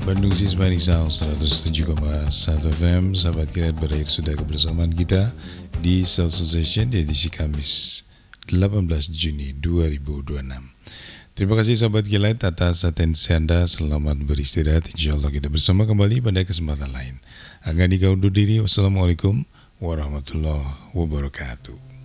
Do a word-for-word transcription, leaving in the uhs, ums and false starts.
Bandung Sismani Sound seratus tujuh koma satu F M. Sahabat Kilat, berakhir sudah kebersamaan kita di Soul Session di edisi Kamis delapan belas Juni dua ribu dua puluh enam. Terima kasih sahabat Kilat atas atensi Anda. Selamat beristirahat. Insya Allah kita bersama kembali pada kesempatan lain. Agar dikau undur diri. Wassalamualaikum warahmatullahi wabarakatuh.